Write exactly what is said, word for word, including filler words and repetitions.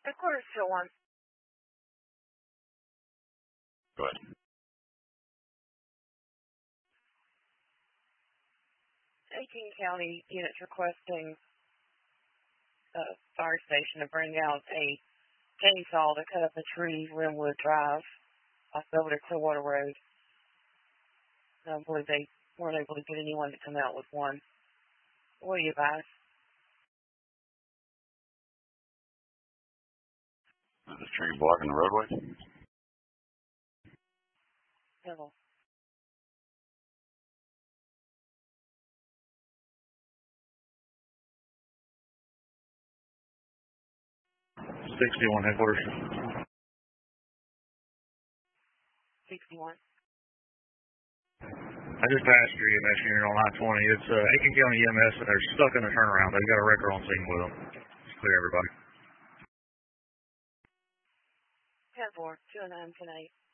Headquarters two one. Go ahead. Aiken County units requesting a fire station to bring out a chainsaw to cut up a tree, Linwood Drive, off over to Clearwater Road. I believe they weren't able to get anyone to come out with one. What do you advise? Is the tree blocking the roadway? Hello. sixty-one headquarters. sixty-one. I just passed your E M S unit on I twenty. It's uh, Aiken County E M S, and they're stuck in the turnaround. They've got a wrecker on scene with them. Just clear everybody. ten four, two oh nine, ten eight.